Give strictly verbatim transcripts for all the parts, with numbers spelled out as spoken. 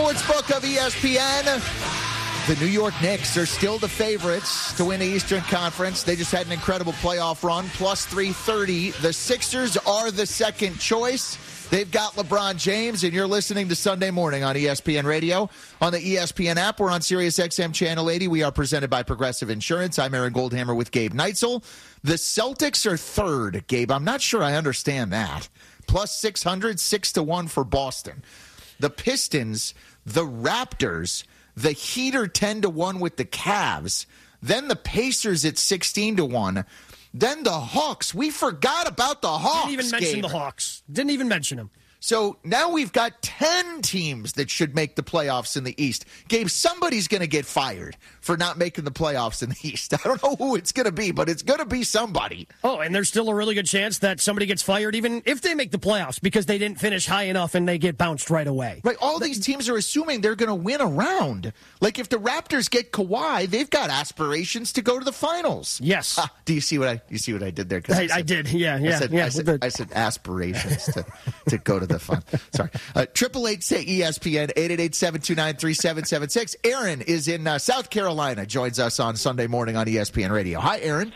Sportsbook of E S P N. The New York Knicks are still the favorites to win the Eastern Conference. They just had an incredible playoff run, plus three thirty. The Sixers are the second choice. They've got LeBron James, and you're listening to Sunday Morning on E S P N Radio. On the E S P N app, we're on Sirius X M Channel eighty. We are presented by Progressive Insurance. I'm Aaron Goldhammer with Gabe Neitzel. The Celtics are third, Gabe. I'm not sure I understand that. Plus six hundred, six to one for Boston. The Pistons, the Raptors, the Heat are ten to one with the Cavs. Then the Pacers at sixteen to one. Then the Hawks. We forgot about the Hawks. Didn't even mention Gabe. the Hawks. Didn't even mention them. So now we've got ten teams that should make the playoffs in the East. Gabe, somebody's going to get fired for not making the playoffs in the East. I don't know who it's going to be, but it's going to be somebody. Oh, and there's still a really good chance that somebody gets fired even if they make the playoffs because they didn't finish high enough and they get bounced right away. Right. All these teams are assuming they're going to win a round. Like if the Raptors get Kawhi, they've got aspirations to go to the finals. Yes. Ah, do you see what I you see what I did there? I, I, said, I did. Yeah, yeah. I said, yeah, I, said, the... I said aspirations to, to go to the fun. Sorry. Triple eight say E S P N eight eight eight, seven two nine, three seven seven six. Aaron is in uh, South Carolina. Joins us on Sunday Morning on E S P N Radio. Hi, Aaron.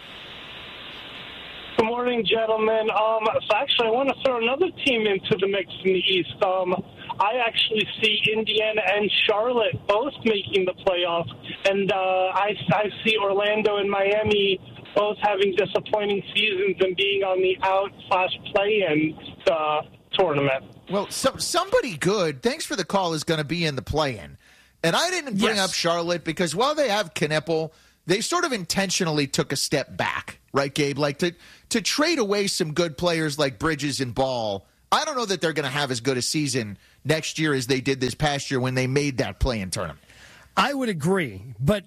Good morning, gentlemen. Um, so actually, I want to throw another team into the mix in the East. Um, I actually see Indiana and Charlotte both making the playoffs, and uh, I, I see Orlando and Miami both having disappointing seasons and being on the out slash play-in uh, tournament. Well, so, somebody good, thanks for the call, is going to be in the play-in. And I didn't bring yes. up Charlotte because while they have Knipple, they sort of intentionally took a step back, right, Gabe? Like to, to trade away some good players like Bridges and Ball, I don't know that they're going to have as good a season next year as they did this past year when they made that play-in tournament. I would agree, but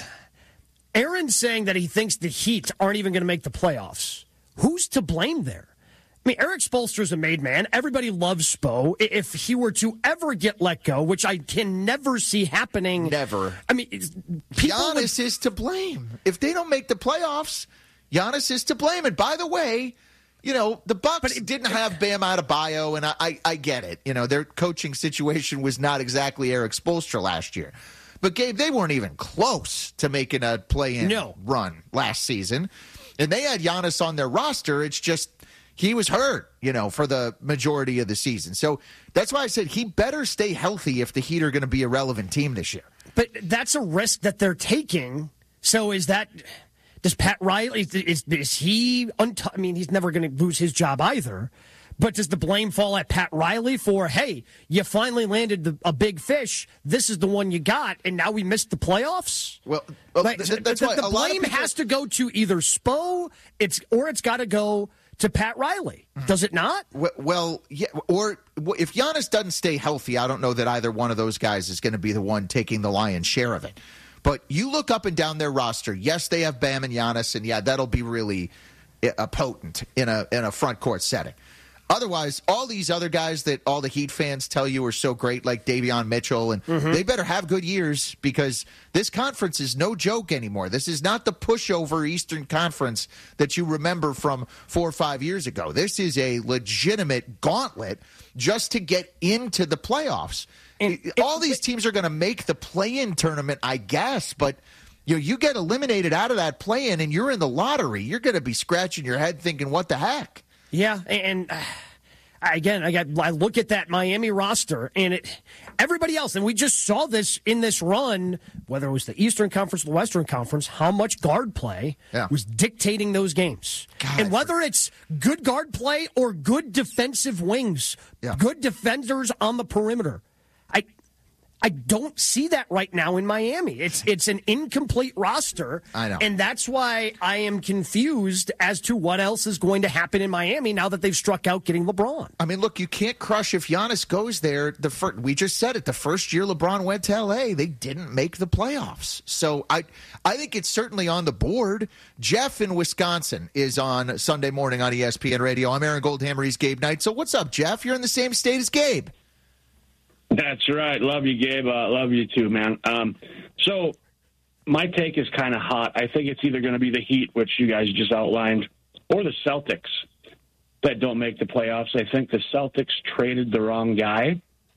Aaron's saying that he thinks the Heat aren't even going to make the playoffs. Who's to blame there? I mean, Eric Spoelstra's a made man. Everybody loves Spo. If he were to ever get let go, which I can never see happening. Never. I mean, people Giannis would... is to blame. If they don't make the playoffs, Giannis is to blame. And by the way, you know, the Bucks but it, didn't have Bam Adebayo, and I, I, I get it. You know, their coaching situation was not exactly Eric Spoelstra last year. But, Gabe, they weren't even close to making a play-in no. run last season. And they had Giannis on their roster. It's just he was hurt, you know, for the majority of the season. So that's why I said he better stay healthy if the Heat are going to be a relevant team this year. But that's a risk that they're taking. So is that – does Pat Riley – is is he – I mean, he's never going to lose his job either. But does the blame fall at Pat Riley for, hey, you finally landed the, a big fish, this is the one you got, and now we missed the playoffs? Well, well like, th- that's the, why the a lot blame of people... has to go to either Spo it's or it's got to go to Pat Riley. Does it not? Well, well, yeah, or if Giannis doesn't stay healthy, I don't know that either one of those guys is going to be the one taking the lion's share of it. But you look up and down their roster, yes, they have Bam and Giannis, and yeah, that'll be really uh, potent in a in a front court setting. Otherwise, all these other guys that all the Heat fans tell you are so great, like Davion Mitchell, and mm-hmm. they better have good years because this conference is no joke anymore. This is not the pushover Eastern Conference that you remember from four or five years ago. This is a legitimate gauntlet just to get into the playoffs. And all these teams are going to make the play-in tournament, I guess, but you know, you get eliminated out of that play-in and you're in the lottery. You're going to be scratching your head thinking, what the heck? Yeah, and uh, again, I got I look at that Miami roster, and it everybody else, and we just saw this in this run, whether it was the Eastern Conference or the Western Conference, how much guard play yeah. was dictating those games. God, and whether it's good guard play or good defensive wings, yeah. good defenders on the perimeter, I I don't see that right now in Miami. It's it's an incomplete roster. I know. And that's why I am confused as to what else is going to happen in Miami now that they've struck out getting LeBron. I mean, look, you can't crush if Giannis goes there. The fir- We just said it. The first year LeBron went to L A, they didn't make the playoffs. So I, I think it's certainly on the board. Jeff in Wisconsin is on Sunday Morning on E S P N Radio. I'm Aaron Goldhammer. He's Gabe Knight. So what's up, Jeff? You're in the same state as Gabe. That's right. Love you, Gabe. Uh, love you too, man. Um, so my take is kind of hot. I think it's either going to be the Heat, which you guys just outlined, or the Celtics that don't make the playoffs. I think the Celtics traded the wrong guy.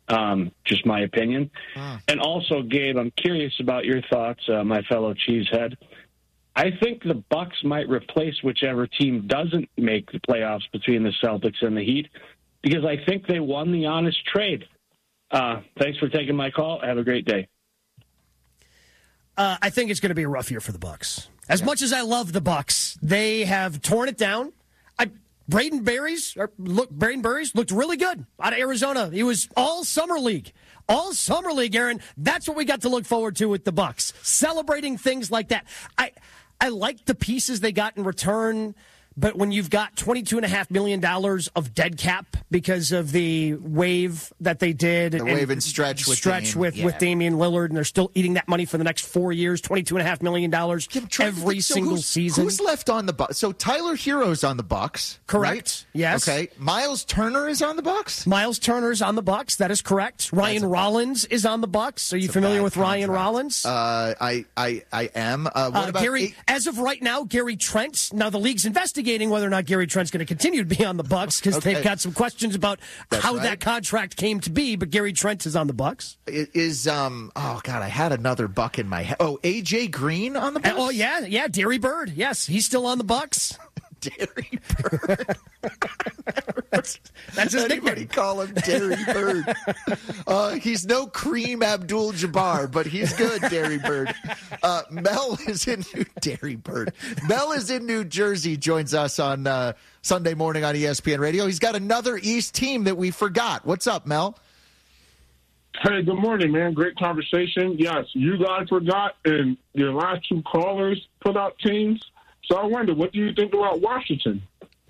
Um, just my opinion. Ah. And also, Gabe, I'm curious about your thoughts, uh, my fellow cheesehead. I think the Bucks might replace whichever team doesn't make the playoffs between the Celtics and the Heat, because I think they won the honest trade. Uh, thanks for taking my call. Have a great day. Uh, I think it's going to be a rough year for the Bucks. As yeah. much as I love the Bucks, they have torn it down. I, Braden Berries, or look, Braden Berries looked really good out of Arizona. He was all summer league, all summer league, Aaron. That's what we got to look forward to with the Bucks, celebrating things like that. I, I like the pieces they got in return. But when you've got twenty-two point five million dollars of dead cap because of the wave that they did. The and wave and stretch with stretch Dame, with, yeah. with Damian Lillard, and they're still eating that money for the next four years, twenty-two point five million dollars every so single who's, season. Who's left on the Bucks? So Tyler Hero's on the Bucks, correct? Right? Yes. Okay. Miles Turner is on the Bucks? Miles Turner's on the Bucks. That is correct. Ryan Rollins is on the Bucks. Are you That's familiar with contract. Ryan Rollins? Uh, I, I, I am. Uh, what uh, about Gary? eight? As of right now, Gary Trent. Now the league's investigating whether or not Gary Trent's going to continue to be on the Bucks because Okay. they've got some questions about That's how right. that contract came to be. But Gary Trent is on the Bucks. Is um oh god, I had another Buck in my head. Oh, A J Green on the Bucks? Oh yeah, yeah, Derry Bird. Yes, he's still on the Bucks. Derry Bird. That's his Anybody nickname. call him Derry Bird? Uh, he's no Kareem Abdul-Jabbar, but he's good, Derry Bird. Uh, Mel is in New Derry Bird. Mel is in New Jersey. Joins us on uh, Sunday morning on E S P N Radio. He's got another East team that we forgot. What's up, Mel? Hey, good morning, man. Great conversation. Yes, you guys forgot, and your last two callers put out teams. So I wonder, what do you think about Washington?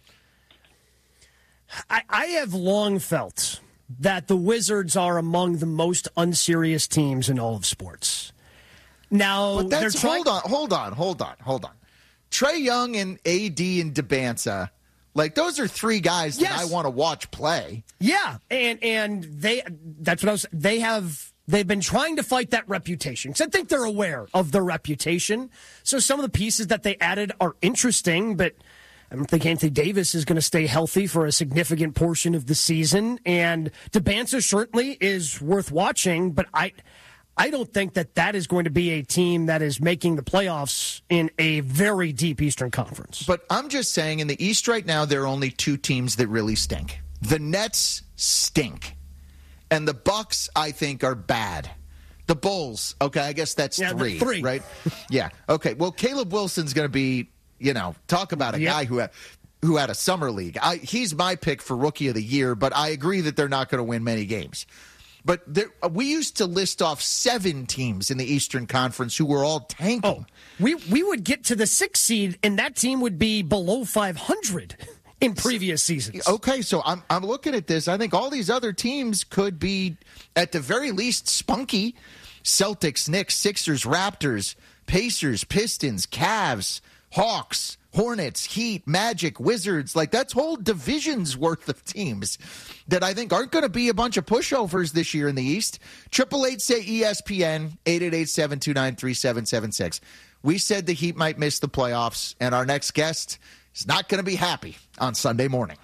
I, I have long felt that the Wizards are among the most unserious teams in all of sports. Now, But that's, they're trying. hold on, hold on, hold on, hold on. Trae Young and A D and DeBanza, like those are three guys that Yes. I want to watch play. Yeah, and and they that's what I was. They have they've been trying to fight that reputation because I think they're aware of their reputation. So some of the pieces that they added are interesting, but I don't think Anthony Davis is going to stay healthy for a significant portion of the season. And DeBanza certainly is worth watching, but I. I don't think that that is going to be a team that is making the playoffs in a very deep Eastern Conference. But I'm just saying, in the East right now, there are only two teams that really stink. The Nets stink, and the Bucks, I think, are bad. The Bulls, okay, I guess that's Yeah, three, three. right? Yeah, okay. Well, Caleb Wilson's going to be, you know, talk about a Yep. guy who had, who had a summer league. I, he's my pick for Rookie of the Year, but I agree that they're not going to win many games. But there, we used to list off seven teams in the Eastern Conference who were all tanking. Oh, we we would get to the sixth seed, and that team would be below five hundred in previous seasons. Okay, so I'm I'm looking at this. I think all these other teams could be, at the very least, spunky. Celtics, Knicks, Sixers, Raptors, Pacers, Pistons, Cavs, Hawks, Hornets, Heat, Magic, Wizards. Like, that's whole division's worth of teams that I think aren't going to be a bunch of pushovers this year in the East. Triple eight say E S P N, eight eight eight, seven two nine, three seven seven six. We said the Heat might miss the playoffs, and our next guest is not going to be happy on Sunday morning.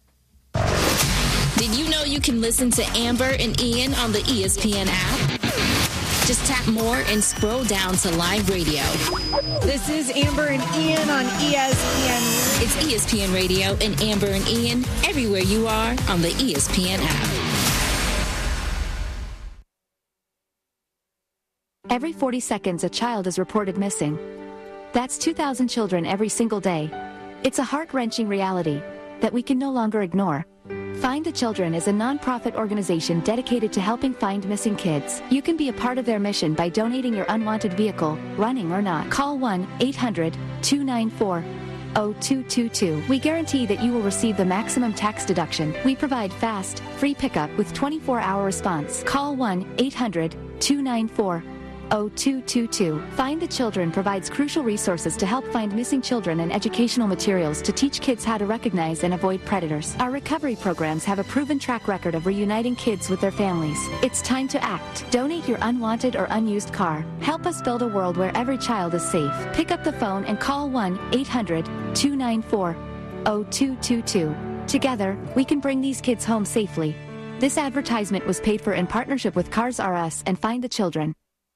Did you know you can listen to Amber and Ian on the E S P N app? Just tap more and scroll down to live radio. This is Amber and Ian on E S P N. It's E S P N Radio and Amber and Ian everywhere you are on the E S P N app. Every forty seconds, a child is reported missing. That's two thousand children every single day. It's a heart-wrenching reality that we can no longer ignore. Find the Children is a non-profit organization dedicated to helping find missing kids. You can be a part of their mission by donating your unwanted vehicle, running or not. Call one eight hundred, two nine four, zero two two two. We guarantee that you will receive the maximum tax deduction. We provide fast, free pickup with twenty-four hour response. Call one eight hundred, two nine four, zero two two two. Find the Children provides crucial resources to help find missing children and educational materials to teach kids how to recognize and avoid predators. Our recovery programs have a proven track record of reuniting kids with their families. It's time to act. Donate your unwanted or unused car. Help us build a world where every child is safe. Pick up the phone and call one eight hundred, two nine four, zero two two two. Together, we can bring these kids home safely. This advertisement was paid for in partnership with Cars R Us and Find the Children.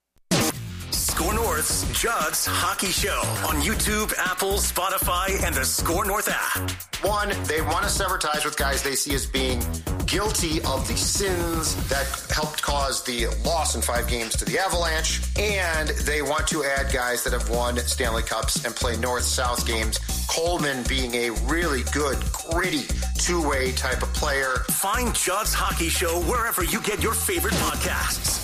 Score North's Judd's Hockey Show on YouTube, Apple, Spotify, and the Score North app. One, they want to sever ties with guys they see as being guilty of the sins that helped cause the loss in five games to the Avalanche, and they want to add guys that have won Stanley Cups and play North-South games. Coleman being a really good, gritty, two-way type of player. Find Judd's Hockey Show wherever you get your favorite podcasts.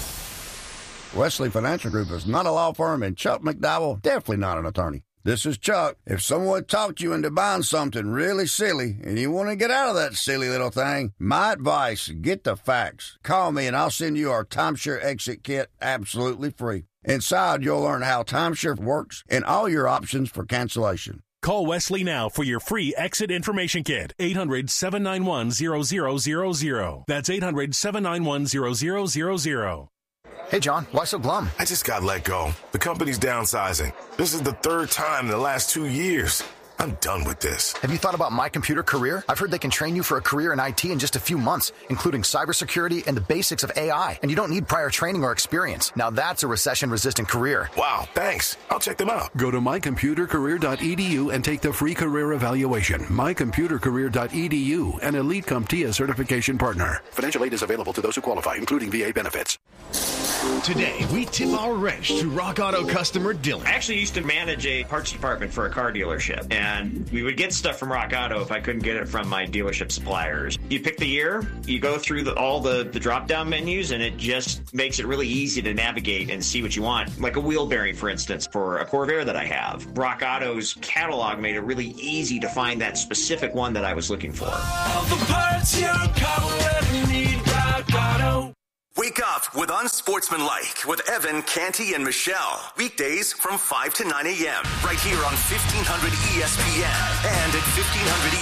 Wesley Financial Group is not a law firm, and Chuck McDowell definitely not an attorney. This is Chuck. If someone talked you into buying something really silly and you want to get out of that silly little thing, my advice, get the facts. Call me and I'll send you our timeshare exit kit absolutely free. Inside, you'll learn how timeshare works and all your options for cancellation. Call Wesley now for your free exit information kit. eight hundred, seven nine one, zero zero zero zero. That's eight hundred, seven nine one, zero zero zero zero. Hey, John, why so glum? I just got let go. The company's downsizing. This is the third time in the last two years. I'm done with this. Have you thought about My Computer Career? I've heard they can train you for a career in I T in just a few months, including cybersecurity and the basics of A I. And you don't need prior training or experience. Now that's a recession-resistant career. Wow, thanks. I'll check them out. Go to my computer career dot e d u and take the free career evaluation. my computer career dot e d u, an Elite CompTIA certification partner. Financial aid is available to those who qualify, including V A benefits. Today, we tip our wrench to Rock Auto customer Dylan. I actually used to manage a parts department for a car dealership, and we would get stuff from Rock Auto if I couldn't get it from my dealership suppliers. You pick the year, you go through the, all the, the drop-down menus, and it just makes it really easy to navigate and see what you want. Like a wheel bearing, for instance, for a Corvair that I have. Rock Auto's catalog made it really easy to find that specific one that I was looking for. All the parts your car will ever need, Rock Auto. Wake up with Unsportsmanlike with Evan, Canty, and Michelle. Weekdays from five to nine a.m. right here on fifteen hundred E S P N and at fifteen hundred